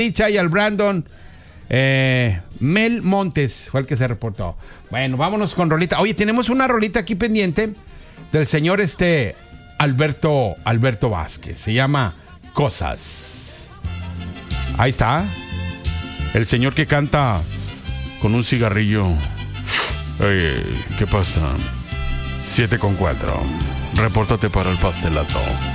y al Brandon. Mel Montes fue el que se reportó. Bueno, vámonos con rolita. Oye, tenemos una rolita aquí pendiente del señor Alberto Vázquez. Se llama Cosas. Ahí está. El señor que canta con un cigarrillo. Oye, ¿qué pasa? 7:04. Repórtate para el pastelazo.